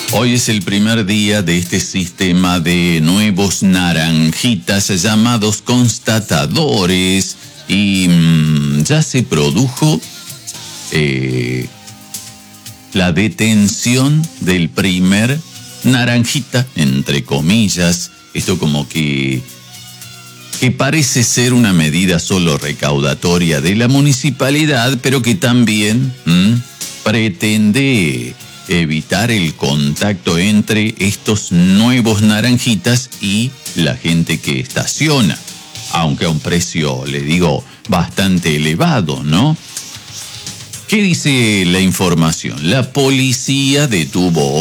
Hoy es el primer día de este sistema de nuevos naranjitas llamados constatadores y ya se produjo la detención del primer naranjita, entre comillas. Esto como que parece ser una medida solo recaudatoria de la municipalidad, pero que también pretende evitar el contacto entre estos nuevos naranjitas y la gente que estaciona, aunque a un precio, le digo, bastante elevado, ¿no? ¿Qué dice la información? La policía detuvo